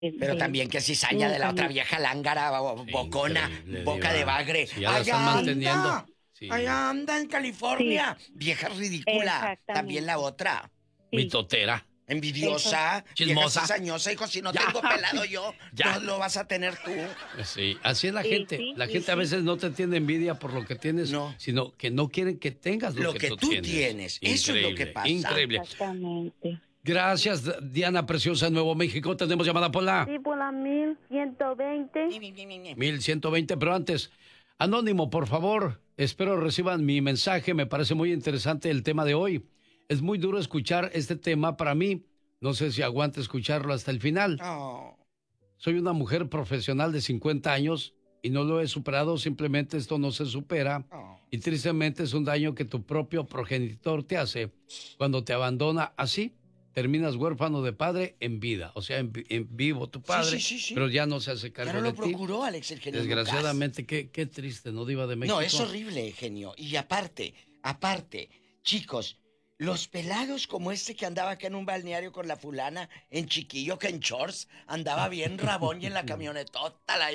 Pero también que cizaña de la otra vieja lángara, Sí, bocona, increíble, boca Diva. de bagre. Sí, ya la están ¡Allá manteniendo. anda! Sí. ¡Allá anda en California! Vieja ridícula. También la otra. Mitotera. Envidiosa, vieja Chismosa. cizañosa. Hijo, si no Ya. tengo pelado yo, Ya. no lo vas a tener tú. Sí, así es la gente. sí, La sí, gente a sí. veces no te tiene envidia por lo que tienes, No. sino que no quieren que tengas lo que tú tienes. Eso es lo que pasa. Increíble. Exactamente. Gracias, Diana Preciosa, Nuevo México. Tenemos llamada por la Sí, por la 1120. 1120, pero antes, Anónimo, por favor, espero reciban mi mensaje. Me parece muy interesante el tema de hoy. Es muy duro escuchar este tema para mí. No sé si aguante escucharlo hasta el final. Oh. Soy una mujer profesional de 50 años y no lo he superado. Simplemente esto no se supera. Oh. Y tristemente es un daño que tu propio progenitor te hace cuando te abandona así. Terminas huérfano de padre en vida, o sea, en vivo tu padre, Sí. pero ya no se hace cargo Ya no de lo ti. procuró, Alex, el genio Desgraciadamente, qué triste, ¿no, Diva de México? No, es horrible, genio. Y aparte, chicos, los pelados como este que andaba acá en un balneario con la fulana, en chiquillo que en shorts, andaba bien rabón y en la camionetota, la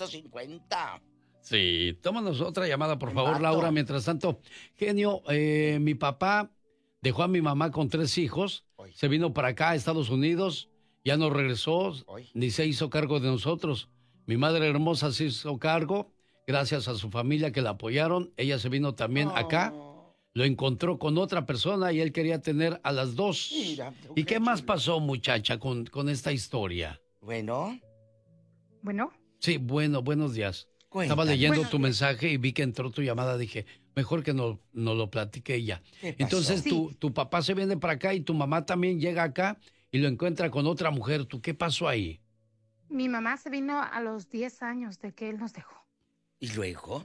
F-150. Sí, tómanos otra llamada, por favor, Vato. Laura. Mientras tanto, genio, mi papá dejó a mi mamá con 3 hijos, Oy. se vino para acá a Estados Unidos, ya no regresó, Oy. ni se hizo cargo de nosotros. Mi madre hermosa se hizo cargo, gracias a su familia que la apoyaron. Ella se vino también acá, lo encontró con otra persona y él quería tener a las 2. Mira, ¿Y qué más chulo. pasó, muchacha, con esta historia? Bueno, Bueno, Sí, bueno, buenos días. cuéntame. Estaba leyendo Buenos tu días. mensaje y vi que entró tu llamada. Dije, mejor que no lo platique ella. ¿Qué pasó? Entonces, Sí. tu papá se viene para acá y tu mamá también llega acá y lo encuentra con otra mujer. ¿Tú qué pasó ahí? mi mamá se vino a los 10 años de que él nos dejó. ¿Y luego?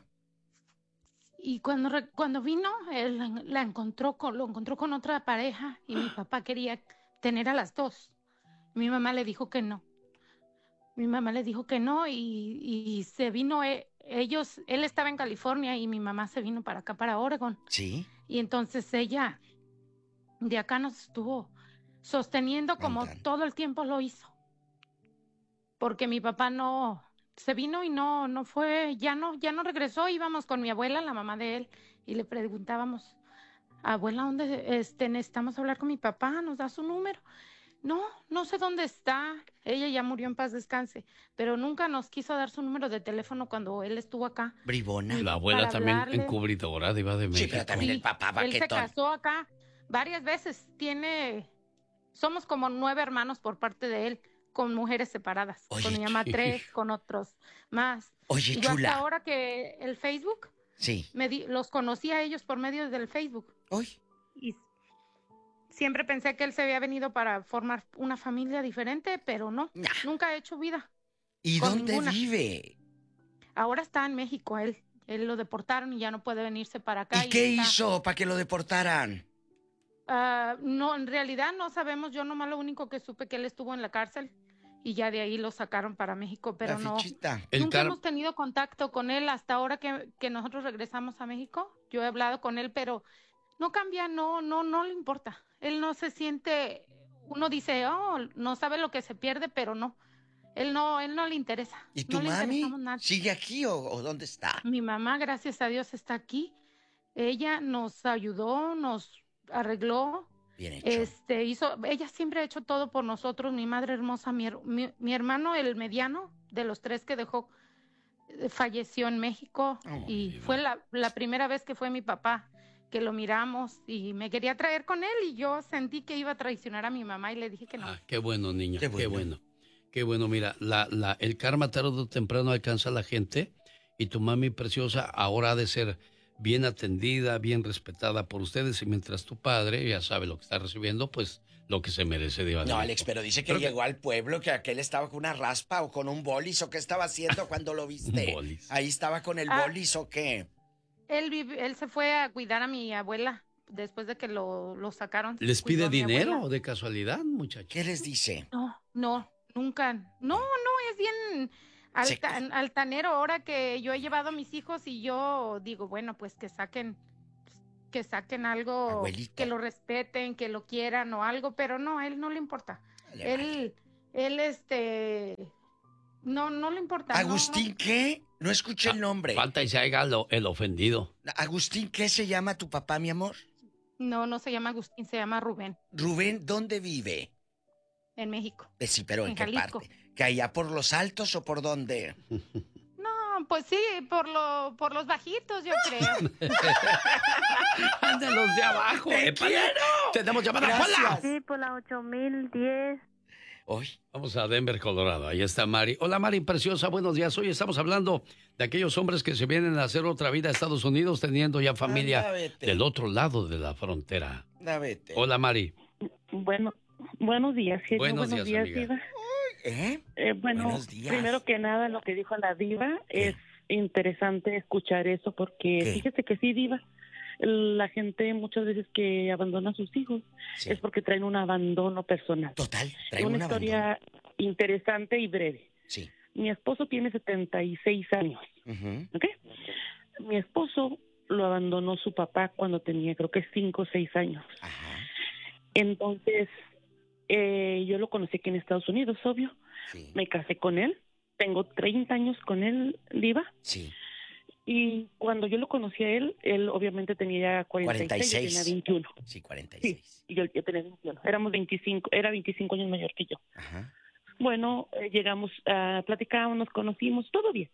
Y cuando vino, él lo encontró con otra pareja y mi papá quería tener a las 2. Mi mamá le dijo que no. Mi mamá le dijo que no y se vino, él estaba en California y mi mamá se vino para acá, para Oregon. ¿Sí? Y entonces ella de acá nos estuvo sosteniendo como Aguantando. todo el tiempo lo hizo. Porque mi papá no se vino y no fue, ya no regresó. Íbamos con mi abuela, la mamá de él, y le preguntábamos, abuela, ¿dónde necesitamos hablar con mi papá? ¿Nos da su número? No sé dónde está. Ella ya murió, en paz descanse, pero nunca nos quiso dar su número de teléfono cuando él estuvo acá. Bribona. La abuela Para también hablarle. encubridora, Diva de México. Sí, pero también el papá Él se baquetón. casó acá varias veces. Somos como 9 hermanos por parte de él, con mujeres separadas. Oye, Con mi mamá 3, con otros más. Oye, Y yo chula. hasta ahora que el Facebook, Sí. los conocí a ellos por medio del Facebook. Hoy. Y siempre pensé que él se había venido para formar una familia diferente, pero no. Nah. Nunca ha hecho vida. ¿Y Con dónde ninguna. vive? Ahora está en México él. Él lo deportaron y ya no puede venirse para acá. ¿Y qué está- hizo para que lo deportaran? No, en realidad no sabemos. Yo nomás lo único que supe que él estuvo en la cárcel y ya de ahí lo sacaron para México, pero La no. fichita. Nunca hemos tenido contacto con él hasta ahora que nosotros regresamos a México. Yo he hablado con él, pero no cambia, no le importa. Él no se siente, uno dice, no sabe lo que se pierde, pero no. Él no le interesa. ¿Y no tu le mami? interesamos nada. ¿Sigue aquí o dónde está? Mi mamá, gracias a Dios, está aquí. Ella nos ayudó, nos arregló. Bien hecho. Ella siempre ha hecho todo por nosotros, mi madre hermosa, mi hermano, el mediano de los 3 que dejó, falleció en México y fue la primera vez que fue mi papá, que lo miramos y me quería traer con él y yo sentí que iba a traicionar a mi mamá y le dije que no. Qué bueno, niña, Qué qué bueno. bueno. Qué bueno, mira, el karma tarde o temprano alcanza a la gente y tu mami preciosa ahora ha de ser bien atendida, bien respetada por ustedes y mientras tu padre ya sabe lo que está recibiendo, pues lo que se merece, Diva de No, México. Alex, pero dice que llegó al pueblo, que aquel estaba con una raspa o con un bolis, ¿o qué estaba haciendo cuando lo viste? Un bolis. Ahí estaba con el bolis, ¿o qué? Él se fue a cuidar a mi abuela después de que lo sacaron. ¿Les Cuidó pide a mi dinero abuela. de casualidad, muchacho? ¿Qué les dice? No, nunca. No, es bien altanero. Ahora que yo he llevado a mis hijos y yo digo, bueno, pues que saquen algo, Abuelito. que lo respeten, que lo quieran o algo, pero no, a él no le importa. Le Él él, no le importa. ¿Agustín qué? No escuché el nombre. Falta y se haga el ofendido. ¿Agustín qué se llama tu papá, mi amor? No se llama Agustín, se llama Rubén, Rubén, ¿dónde vive? en México. Sí, pero ¿en qué Jalisco. parte? ¿Que allá por los altos o por dónde? No, pues sí, por los bajitos, yo creo. ¡Ande los de abajo! ¡Te quiero! ¡Tenemos llamada! Gracias. ¡Hola! Sí, por la 8010. Hoy. Vamos a Denver, Colorado. Ahí está Mari. Hola, Mari, preciosa. Buenos días. Hoy estamos hablando de aquellos hombres que se vienen a hacer otra vida a Estados Unidos teniendo ya familia Anda, vete. del otro lado de la frontera. Vete. Hola, Mari. Bueno, buenos días, genio. Buenos días, amiga. Diva. Bueno, Buenos días. primero que nada, lo que dijo la Diva, ¿Qué? es interesante escuchar eso porque ¿Qué? fíjese que sí, Diva, la gente muchas veces que abandona a sus hijos Sí. es porque traen un abandono personal. Total, trae Una historia interesante y breve. Sí. Mi esposo tiene 76 años, Ujú. ¿ok? Mi esposo lo abandonó su papá cuando tenía creo que 5 o 6 años. Ajá. Entonces, yo lo conocí aquí en Estados Unidos, obvio. Sí. Me casé con él. Tengo 30 años con él, Diva. Sí. Y cuando yo lo conocí a él obviamente tenía 46, yo 46. tenía 21. Sí, 46. Sí, y yo tenía 21. Éramos 25, era 25 años mayor que yo. Ajá. Bueno, llegamos a platicamos, nos conocimos, todo bien.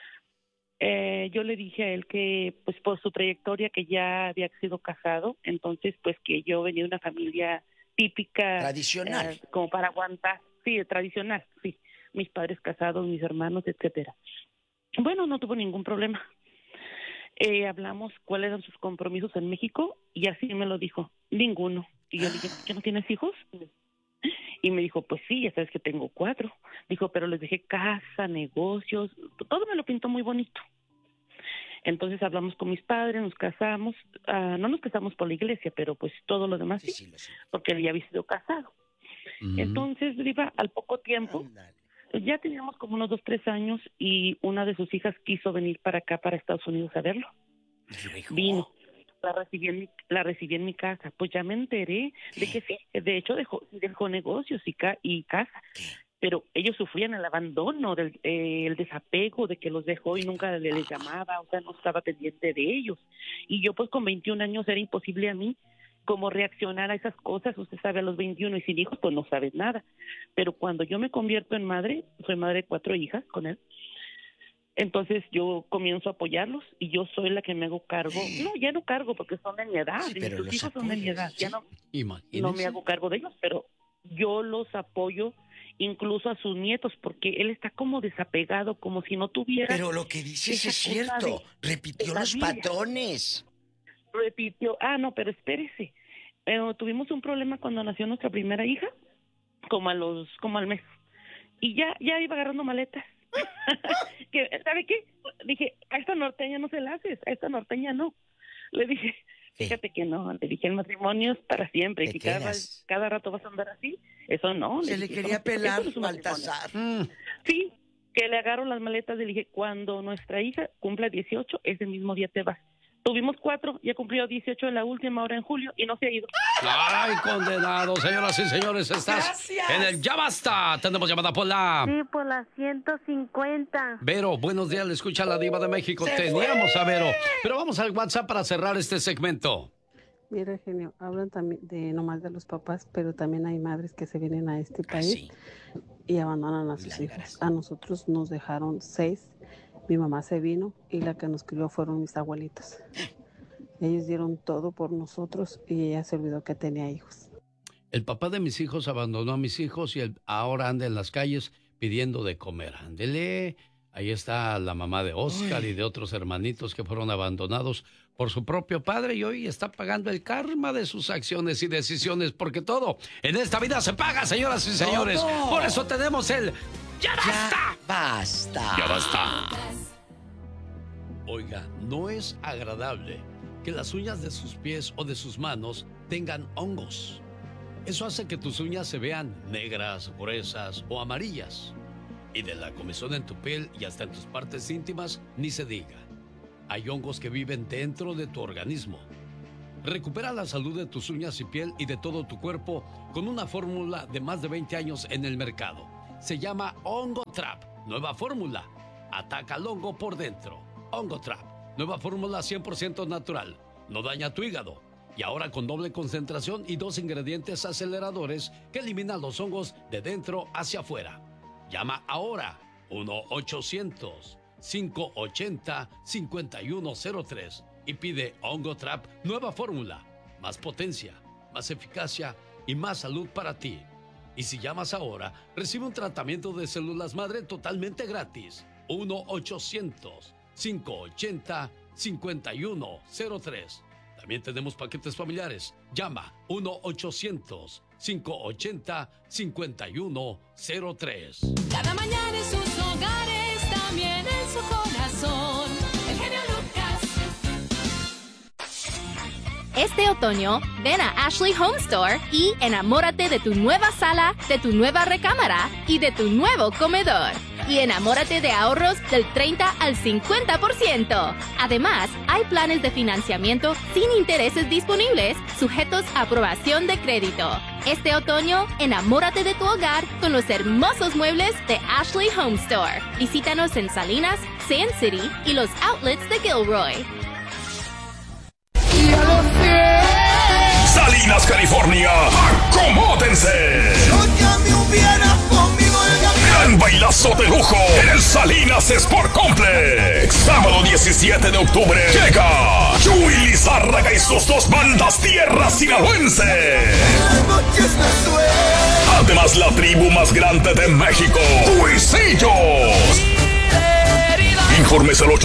Yo le dije a él que, pues, por su trayectoria, que ya había sido casado, entonces, pues, que yo venía de una familia típica. Tradicional. Como para aguantar. Sí, tradicional, sí. Mis padres casados, mis hermanos, etcétera. Bueno, no tuvo ningún problema. Hablamos cuáles eran sus compromisos en México y así me lo dijo. Ninguno. Y yo le dije, ¿ya no tienes hijos? Y me dijo, pues sí, ya sabes que tengo 4. Dijo, pero les dejé casa, negocios, todo me lo pintó muy bonito. Entonces hablamos con mis padres, nos casamos. No nos casamos por la iglesia, pero pues todo lo demás Sí, sí, sí, lo sé. porque él ya había sido casado. Ujú. Entonces, Diva, al poco tiempo, Ándale. ya teníamos como unos 2, 3 años y una de sus hijas quiso venir para acá, para Estados Unidos a verlo. Y luego, Vino. La recibí en mi casa. Pues ya me enteré de que sí, de hecho dejó negocios y casa. ¿qué? Pero ellos sufrían el abandono, el desapego de que los dejó y nunca les llamaba, o sea, no estaba pendiente de ellos. Y yo pues con 21 años era imposible a mí como reaccionar a esas cosas. Usted sabe, a los 21 y sin hijos pues no sabes nada. Pero cuando yo me convierto en madre, soy madre de 4 hijas con él, entonces yo comienzo a apoyarlos y yo soy la que me hago cargo. No, ya no cargo porque son de mi edad, Sí, y pero sus los hijos son de mi apoyas, edad, ya sí. no Imagínese. me hago cargo de ellos, pero yo los apoyo incluso a sus nietos porque él está como desapegado, como si no tuviera. Pero lo que dices esa es cosa cierto. Repitió de los familia. patrones. Repitió, no, pero espérese. Tuvimos un problema cuando nació nuestra primera hija, como al mes. Y ya iba agarrando maletas. ¿Sabe qué? Dije, a esta norteña no se la haces, a esta norteña no. Le dije, Sí. fíjate que no. Le dije, el matrimonio es para siempre. Y Te si quedas. cada rato vas a andar así, eso no. Se le dije, quería eso pelar no es un matrimonio. Baltasar. Sí, que le agarro las maletas y le dije, cuando nuestra hija cumpla 18, ese mismo día te vas. Tuvimos 4, ya cumplió 18 en la última hora en julio y no se ha ido. ¡Ay, condenado! Señoras y señores, estás Gracias. en el Ya Basta. Tenemos llamada por la... Sí, por la 150. Vero, buenos días, le escucha la Diva de México. ¡Se Teníamos a Vero, pero vamos al WhatsApp para cerrar este segmento. Mira, genio, hablan también de nomás de los papás, pero también hay madres que se vienen a este país Así. y abandonan a sus Lángaras. hijos. A nosotros nos dejaron 6. Mi mamá se vino y la que nos crió fueron mis abuelitos. Ellos dieron todo por nosotros y ella se olvidó que tenía hijos. El papá de mis hijos abandonó a mis hijos y ahora anda en las calles pidiendo de comer. Ándele. Ahí está la mamá de Oscar y de otros hermanitos que fueron abandonados por su propio padre y hoy está pagando el karma de sus acciones y decisiones, porque todo en esta vida se paga, señoras y señores. ¡Todo! Por eso tenemos el ¡Ya basta! Ya basta. ¡Ya basta! Oiga, no es agradable que las uñas de sus pies o de sus manos tengan hongos. Eso hace que tus uñas se vean negras, gruesas o amarillas. Y de la comezón en tu piel y hasta en tus partes íntimas, ni se diga. Hay hongos que viven dentro de tu organismo. Recupera la salud de tus uñas y piel y de todo tu cuerpo con una fórmula de más de 20 años en el mercado. se llama Hongo Trap, nueva fórmula. Ataca al hongo por dentro. Hongo Trap, nueva fórmula 100% natural. No daña tu hígado. Y ahora con doble concentración y 2 ingredientes aceleradores que eliminan los hongos de dentro hacia afuera. Llama ahora 1-800-580-5103 y pide Hongo Trap nueva fórmula. Más potencia, más eficacia y más salud para ti. Y si llamas ahora, recibe un tratamiento de células madre totalmente gratis. 1-800-580-5103. También tenemos paquetes familiares. Llama 1-800-580-5103. Cada mañana en sus hogares, también en su corazón. El genio Lucas. Este otoño, ven a Ashley Home Store y enamórate de tu nueva sala, de tu nueva recámara y de tu nuevo comedor. Y enamórate de ahorros del 30 al 50%. Además, hay planes de financiamiento sin intereses disponibles, sujetos a aprobación de crédito. Este otoño, enamórate de tu hogar con los hermosos muebles de Ashley Home Store. Visítanos en Salinas, Sand City y los outlets de Gilroy. Salinas, California, acomódense. Gran bailazo de lujo en el Salinas Sport Complex. Sábado 17 de octubre llega Chuy Lizárraga y sus 2 bandas tierra sinaloense. Además, la tribu más grande de México, Huisillos. Informes al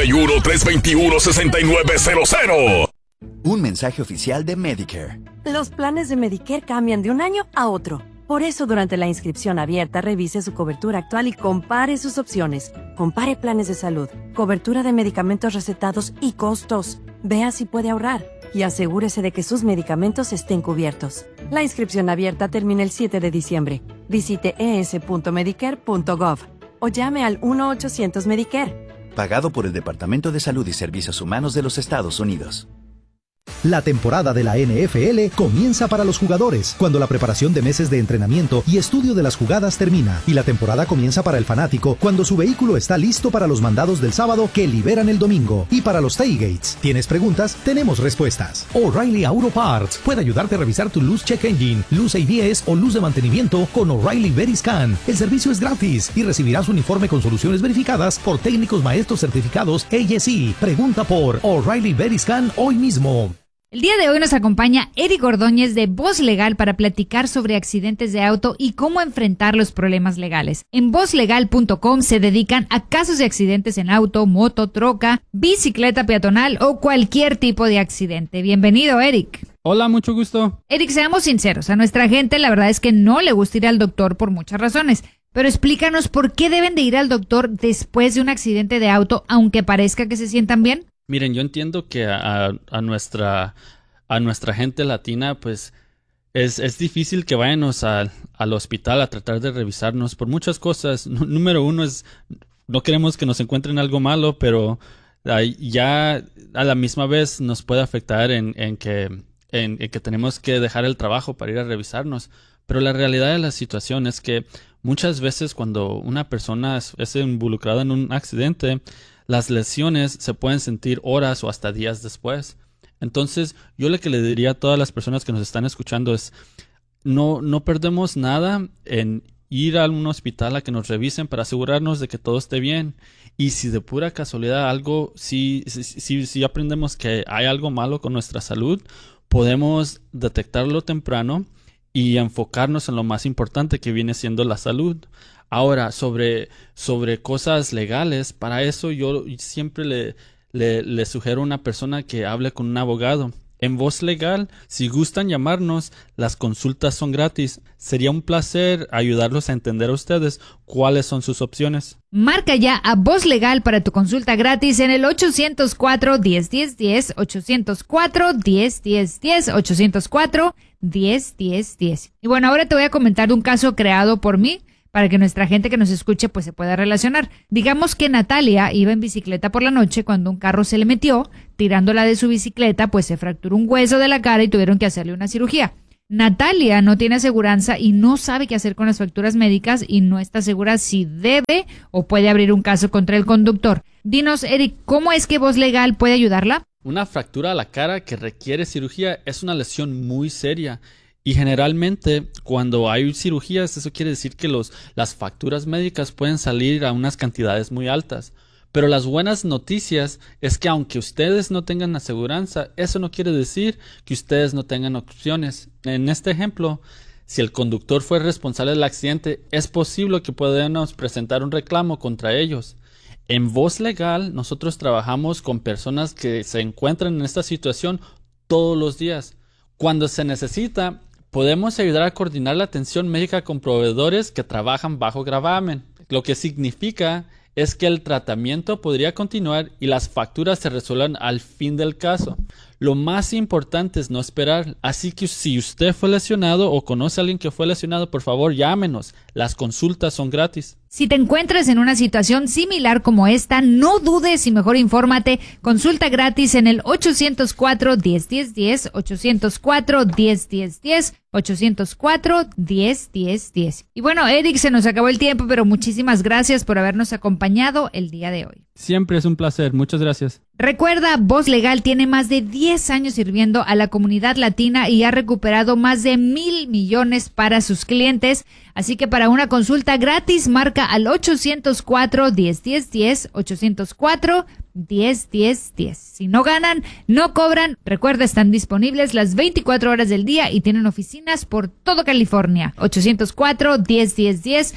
831-321-6900. Un mensaje oficial de Medicare. Los planes de Medicare cambian de un año a otro. Por eso, durante la inscripción abierta, revise su cobertura actual y compare sus opciones. Compare planes de salud, cobertura de medicamentos recetados y costos. Vea si puede ahorrar y asegúrese de que sus medicamentos estén cubiertos. La inscripción abierta termina el 7 de diciembre. Visite es.medicare.gov o llame al 1-800-Medicare. Pagado por el Departamento de Salud y Servicios Humanos de los Estados Unidos. La temporada de la NFL comienza para los jugadores, cuando la preparación de meses de entrenamiento y estudio de las jugadas termina. Y la temporada comienza para el fanático, cuando su vehículo está listo para los mandados del sábado que liberan el domingo. Y para los tailgates, ¿tienes preguntas? Tenemos respuestas. O'Reilly Auto Parts puede ayudarte a revisar tu luz check engine, luz ABS o luz de mantenimiento con O'Reilly VeriScan. El servicio es gratis y recibirás un informe con soluciones verificadas por técnicos maestros certificados ASE. Pregunta por O'Reilly VeriScan hoy mismo. El día de hoy nos acompaña Eric Ordóñez de Voz Legal para platicar sobre accidentes de auto y cómo enfrentar los problemas legales. En vozlegal.com se dedican a casos de accidentes en auto, moto, troca, bicicleta peatonal o cualquier tipo de accidente. Bienvenido, Eric. Hola, mucho gusto. Eric, seamos sinceros, a nuestra gente la verdad es que no le gusta ir al doctor por muchas razones. Pero explícanos por qué deben de ir al doctor después de un accidente de auto, aunque parezca que se sientan bien. Miren, yo entiendo que a nuestra gente latina, pues, es difícil que vayamos al hospital a tratar de revisarnos por muchas cosas. Número uno es, no queremos que nos encuentren algo malo, pero ya a la misma vez nos puede afectar en que tenemos que dejar el trabajo para ir a revisarnos. Pero la realidad de la situación es que muchas veces cuando una persona es involucrada en un accidente, las lesiones se pueden sentir horas o hasta días después. Entonces, yo lo que le diría a todas las personas que nos están escuchando es, no perdemos nada en ir a un hospital a que nos revisen para asegurarnos de que todo esté bien. Y si de pura casualidad algo, si aprendemos que hay algo malo con nuestra salud, podemos detectarlo temprano y enfocarnos en lo más importante, que viene siendo la salud. Ahora, sobre cosas legales, para eso yo siempre le sugiero a una persona que hable con un abogado. En Voz Legal, si gustan llamarnos, las consultas son gratis. Sería un placer ayudarlos a entender a ustedes cuáles son sus opciones. Marca ya a Voz Legal para tu consulta gratis en el 804-1010-10, 804-1010-10, 804-1010-10. Y bueno, ahora te voy a comentar de un caso creado por mí, para que nuestra gente que nos escuche pues se pueda relacionar. Digamos que Natalia iba en bicicleta por la noche cuando un carro se le metió, tirándola de su bicicleta, pues se fracturó un hueso de la cara y tuvieron que hacerle una cirugía. Natalia no tiene aseguranza y no sabe qué hacer con las facturas médicas y no está segura si debe o puede abrir un caso contra el conductor. Dinos, Eric, ¿cómo es que Voz Legal puede ayudarla? Una fractura a la cara que requiere cirugía es una lesión muy seria. Y generalmente cuando hay cirugías, eso quiere decir que las facturas médicas pueden salir a unas cantidades muy altas. Pero las buenas noticias es que aunque ustedes no tengan aseguranza, eso no quiere decir que ustedes no tengan opciones. En este ejemplo, si el conductor fue responsable del accidente, es posible que podamos presentar un reclamo contra ellos. En Voz Legal, nosotros trabajamos con personas que se encuentran en esta situación todos los días. Cuando se necesita, podemos ayudar a coordinar la atención médica con proveedores que trabajan bajo gravamen, lo que significa es que el tratamiento podría continuar y las facturas se resuelvan al fin del caso. Lo más importante es no esperar, así que si usted fue lesionado o conoce a alguien que fue lesionado, por favor llámenos, las consultas son gratis. Si te encuentras en una situación similar como esta, no dudes y mejor infórmate. Consulta gratis en el 804-1010-10, 804-1010-10, 804-1010-10. Y bueno, Eric, se nos acabó el tiempo, pero muchísimas gracias por habernos acompañado el día de hoy. Siempre es un placer, muchas gracias. Recuerda, Voz Legal tiene más de 10 años sirviendo a la comunidad latina y ha recuperado más de 1,000 millones para sus clientes. Así que para una consulta gratis, marca al 804-1010-10, 804-1010-10. Si no ganan, no cobran. Recuerda, están disponibles las 24 horas del día y tienen oficinas por todo California. 804-1010-10,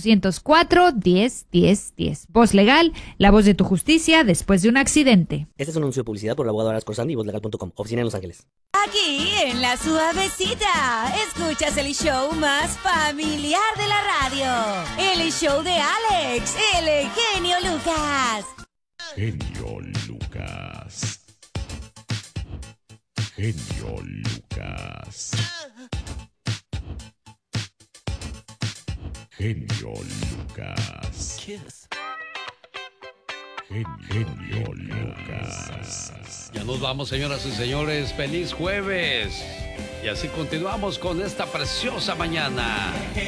804-1010-10. Voz Legal, la voz de tu justicia después de un accidente. Este es un anuncio de publicidad por la abogada Horacio Corsandi y vozlegal.com. Oficina en Los Ángeles. Aquí en La Suavecita, escuchas el show más familiar de la radio. El show de Alex, el genio Lucas. Genio Lucas. Genio Lucas. Genio Lucas. Genio Lucas. Ya nos vamos, señoras y señores. ¡Feliz jueves! Y así continuamos con esta preciosa mañana.